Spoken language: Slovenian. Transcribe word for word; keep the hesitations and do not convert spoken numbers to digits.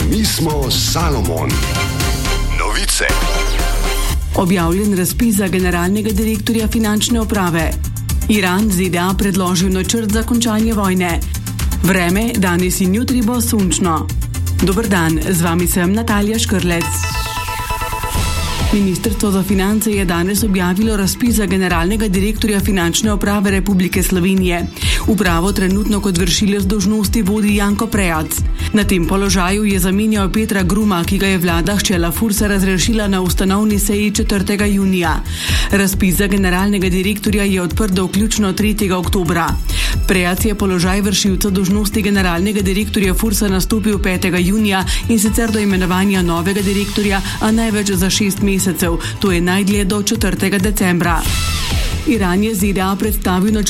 Mi smo Salomon. Novice. Objavljen razpis za generalnega direktorja finančne uprave. Iran Z D A predložil načrt za končanje vojne. Vreme danes in jutri bo sončno. Dober dan, z vami sem Natalija Škrlec. Ministrstvo za finance je danes objavilo razpis za generalnega direktorja finančne uprave Republike Slovenije. Upravo trenutno kot vršilec dolžnosti vodi Janko Prejac. Na tem položaju je zamenjal Petra Gruma, ki ga je vlada s čela Fursa razrešila na ustanovni seji četrtega junija. Razpis za generalnega direktorja je odprt do vključno tretjega oktobra. Prejac je položaj vršilca dolžnosti generalnega direktorja Fursa nastopil petega junija in sicer do imenovanja novega direktorja, a največ za šest mesecev, to je najdlje do četrtega decembra. Iran je Z D A predstavil